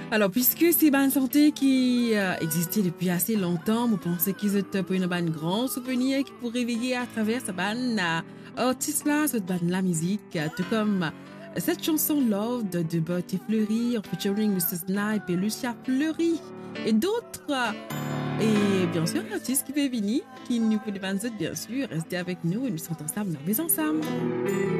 Alors, puisque c'est une santé qui existait depuis assez longtemps, vous pensez qu'ils étaient pour une bonne grand souvenir qui pour réveiller à travers sa bande artiste là, cette bande la musique, tout comme cette chanson Love de Bertie Fleury en featuring Mrs. Snipe et Lucia Fleury et d'autres. Et bien sûr, l'artiste qui veut venir, qui nous fait des bandes bien sûr, restez avec nous et nous sommes ensemble, nous sommes ensemble.